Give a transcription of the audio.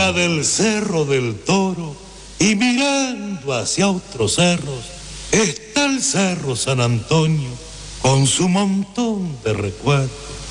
Cerca del Cerro del Toro y mirando hacia otros cerros está el Cerro San Antonio con su montón de recuerdos.